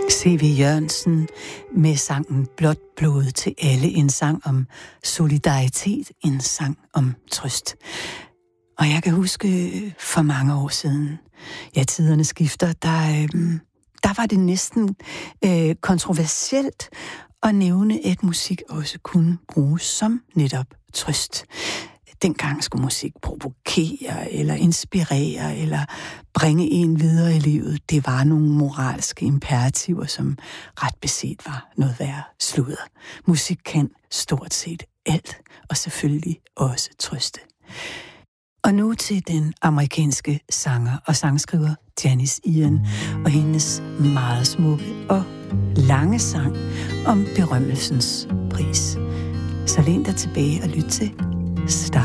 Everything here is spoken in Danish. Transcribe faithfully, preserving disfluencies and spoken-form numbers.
C V Jørgensen med sangen Blåt blod til alle, en sang om solidaritet, en sang om trøst. Og jeg kan huske for mange år siden, ja, tiderne skifter, der, øh, der var det næsten øh, kontroversielt at nævne, at musik også kunne bruges som netop trøst. Dengang skulle musik provokere, eller inspirere, eller bringe en videre i livet. Det var nogle moralske imperativer, som ret beset var noget værre sludder. Musik kan stort set alt, og selvfølgelig også trøste. Og nu til den amerikanske sanger og sangskriver Janis Ian og hendes meget smukke og lange sang om berømmelsens pris. Så læn dig tilbage og lyt til Star.